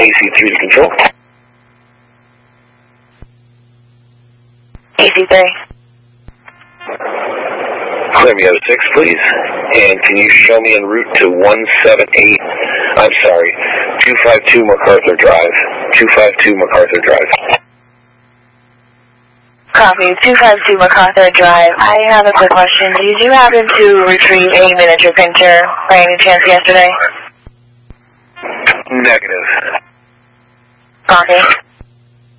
AC3 to control. AC3. Romeo 6, please. And can you show me en route to 252 MacArthur Drive. 252 MacArthur Drive. Copy, 252 MacArthur Drive. I have a quick question. Did you happen to retrieve a miniature picture by any chance yesterday? Negative. Copy.